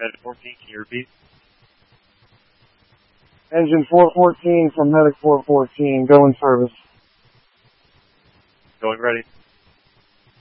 Medic 14, can you repeat? Engine 414 from Medic 414, go in service. Going ready.